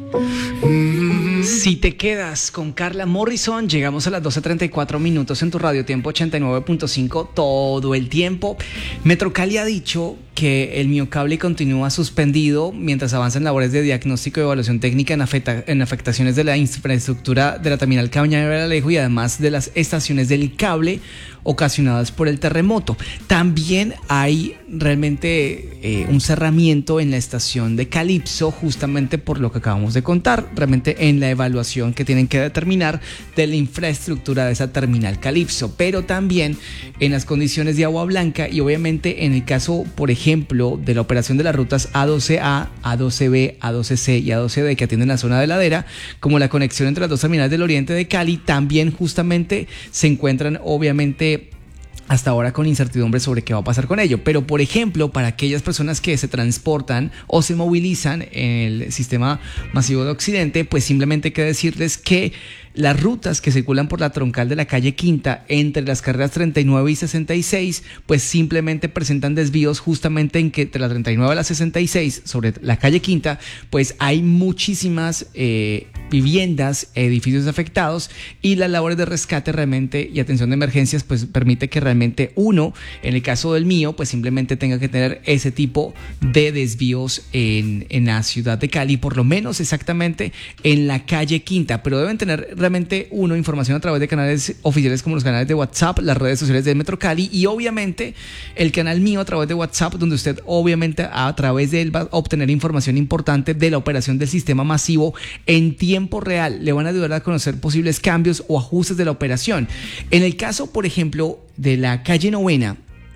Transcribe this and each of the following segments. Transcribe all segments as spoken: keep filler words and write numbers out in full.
Si te quedas con Carla Morrison, llegamos a las doce treinta y cuatro minutos en tu radio tiempo ochenta y nueve punto cinco todo el tiempo. Metrocali ha dicho que el miocable continúa suspendido mientras avanzan labores de diagnóstico y evaluación técnica en, afecta, en afectaciones de la infraestructura de la terminal Cañaveral Alejo y además de las estaciones del cable ocasionadas por el terremoto. También hay realmente eh, un cerramiento en la estación de Calipso, justamente por lo que acabamos de contar, realmente en la evaluación que tienen que determinar de la infraestructura de esa terminal Calipso, pero también en las condiciones de Agua Blanca y obviamente en el caso, por ejemplo, de la operación de las rutas A doce A, A doce B, A doce C y A doce D que atienden la zona de Ladera, como la conexión entre las dos terminales del oriente de Cali, también justamente se encuentran obviamente hasta ahora con incertidumbre sobre qué va a pasar con ello. Pero, por ejemplo, para aquellas personas que se transportan o se movilizan en el sistema masivo de Occidente, pues simplemente hay que decirles que las rutas que circulan por la troncal de la calle Quinta entre las carreras treinta y nueve y sesenta y seis, pues simplemente presentan desvíos justamente en que entre la treinta y nueve a la sesenta y seis, sobre la calle Quinta, pues hay muchísimas eh, viviendas, edificios afectados y las labores de rescate realmente y atención de emergencias pues permite que realmente uno, en el caso del mío, pues simplemente tenga que tener ese tipo de desvíos en, en la ciudad de Cali, por lo menos exactamente en la calle Quinta, pero deben tener realmente uno información a través de canales oficiales como los canales de WhatsApp, las redes sociales de Metro Cali y obviamente el canal mío a través de WhatsApp, donde usted obviamente a través de él va a obtener información importante de la operación del sistema masivo en tiempo real. Le van a ayudar a conocer posibles cambios o ajustes de la operación. En el caso, por ejemplo, de la calle Novena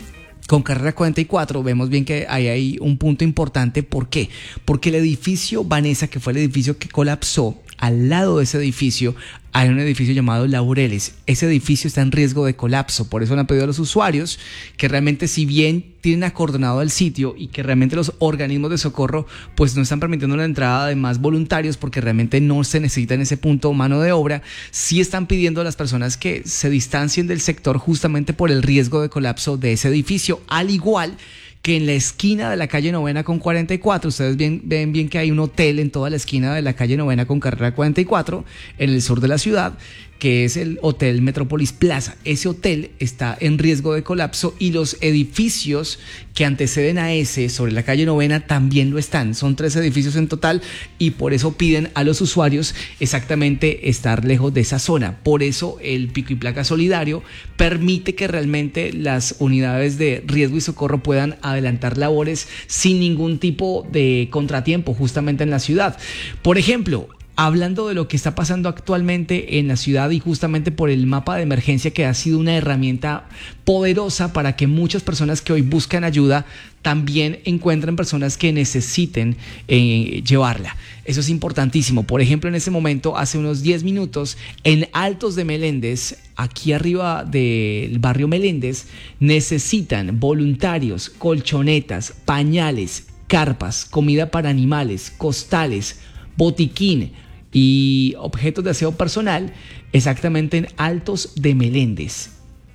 con carrera cuarenta y cuatro, vemos bien que hay ahí un punto importante. ¿Por qué? Porque el edificio Vanessa, que fue el edificio que colapsó, al lado de ese edificio hay un edificio llamado Laureles. Ese edificio está en riesgo de colapso. Por eso le han pedido a los usuarios que realmente, si bien tienen acordonado el sitio y que realmente los organismos de socorro pues no están permitiendo la entrada de más voluntarios porque realmente no se necesita en ese punto mano de obra, sí están pidiendo a las personas que se distancien del sector justamente por el riesgo de colapso de ese edificio, al igual que en la esquina de la calle Novena con cuarenta y cuatro, ustedes bien, ven bien que hay un hotel en toda la esquina de la calle Novena con carrera cuarenta y cuatro, en el sur de la ciudad, que es el Hotel Metrópolis Plaza. Ese hotel está en riesgo de colapso y los edificios que anteceden a ese sobre la calle Novena también lo están. Son tres edificios en total y por eso piden a los usuarios exactamente estar lejos de esa zona. Por eso el pico y placa solidario permite que realmente las unidades de riesgo y socorro puedan adelantar labores sin ningún tipo de contratiempo justamente en la ciudad. Por ejemplo, hablando de lo que está pasando actualmente en la ciudad y justamente por el mapa de emergencia, que ha sido una herramienta poderosa para que muchas personas que hoy buscan ayuda también encuentren personas que necesiten eh, llevarla. Eso es importantísimo. Por ejemplo, en ese momento, hace unos diez minutos, en Altos de Meléndez, aquí arriba del barrio Meléndez, necesitan voluntarios, colchonetas, pañales, carpas, comida para animales, costales, botiquín y objetos de aseo personal, exactamente en Altos de Meléndez.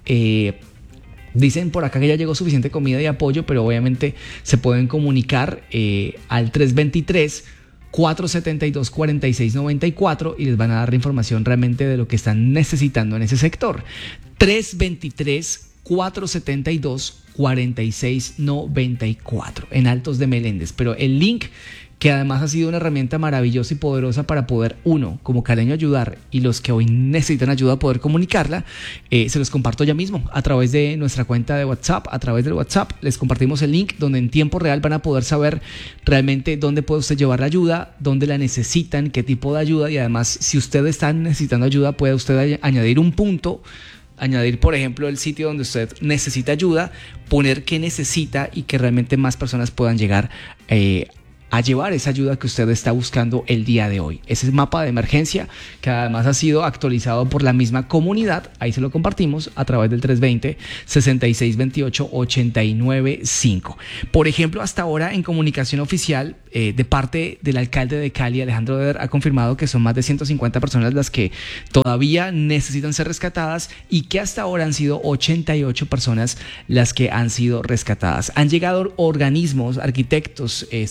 Eh, dicen por acá que ya llegó suficiente comida y apoyo, pero obviamente se pueden comunicar eh, al tres dos tres, cuatro siete dos, cuatro seis nueve cuatro y les van a dar la información realmente de lo que están necesitando en ese sector. tres dos tres, cuatro siete dos, cuatro seis nueve cuatro en Altos de Meléndez. Pero el link, que además ha sido una herramienta maravillosa y poderosa para poder, uno, como caleño, ayudar, y los que hoy necesitan ayuda poder comunicarla, eh, se los comparto ya mismo a través de nuestra cuenta de WhatsApp. A través del WhatsApp les compartimos el link donde en tiempo real van a poder saber realmente dónde puede usted llevar la ayuda, dónde la necesitan, qué tipo de ayuda, y además, si usted está necesitando ayuda, puede usted añadir un punto, añadir, por ejemplo, el sitio donde usted necesita ayuda, poner qué necesita y que realmente más personas puedan llegar eh, a llevar esa ayuda que usted está buscando el día de hoy. Ese es mapa de emergencia que además ha sido actualizado por la misma comunidad. Ahí se lo compartimos a través del tres dos cero, seis seis dos ocho, ocho nueve cinco. Por ejemplo, hasta ahora en comunicación oficial eh, de parte del alcalde de Cali, Alejandro Eder, ha confirmado que son más de ciento cincuenta personas las que todavía necesitan ser rescatadas y que hasta ahora han sido ochenta y ocho personas las que han sido rescatadas. Han llegado organismos, arquitectos eh, estructurales,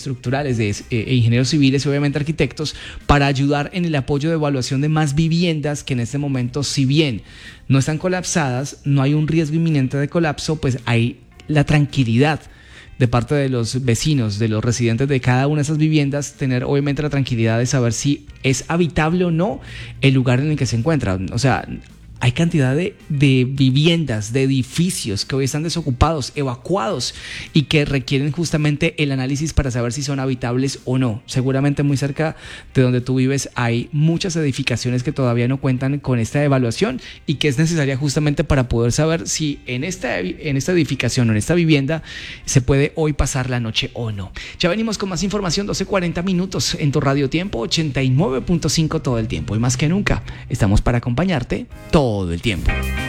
estructurales, de eh, ingenieros civiles y obviamente arquitectos, para ayudar en el apoyo de evaluación de más viviendas que en este momento, si bien no están colapsadas, no hay un riesgo inminente de colapso, pues hay la tranquilidad de parte de los vecinos, de los residentes de cada una de esas viviendas, tener obviamente la tranquilidad de saber si es habitable o no el lugar en el que se encuentra. O sea, hay cantidad de, de viviendas, de edificios que hoy están desocupados, evacuados y que requieren justamente el análisis para saber si son habitables o no. Seguramente muy cerca de donde tú vives hay muchas edificaciones que todavía no cuentan con esta evaluación y que es necesaria justamente para poder saber si en esta, en esta edificación o en esta vivienda se puede hoy pasar la noche o no. Ya venimos con más información, doce cuarenta minutos en tu Radio Tiempo ochenta y nueve punto cinco todo el tiempo. Y más que nunca, estamos para acompañarte todo todo el tiempo.